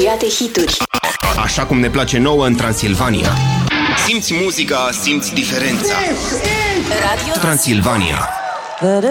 Nostalgia de hituri. Așa cum ne place nouă în Transilvania. Simți muzica, simți diferența. Radio Transilvania.